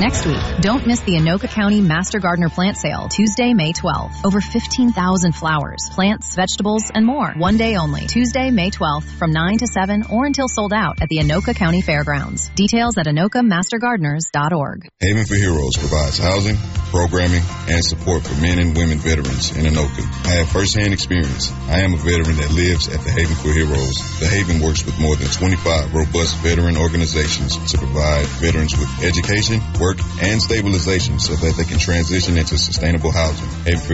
Next week, don't miss the Anoka County Master Gardener Plant Sale, Tuesday, May 12th. Over 15,000 flowers, plants, vegetables, and more. One day only, Tuesday, May 12th, from 9 to 7 or until sold out at the Anoka County Fairgrounds. Details at AnokaMasterGardeners.org. Haven for Heroes provides housing, programming, and support for men and women veterans in Anoka. I have firsthand experience. I am a veteran that lives at the Haven for Heroes. The Haven works with more than 25 robust veteran organizations to provide veterans with education, work, and stabilization so that they can transition into sustainable housing. Haven for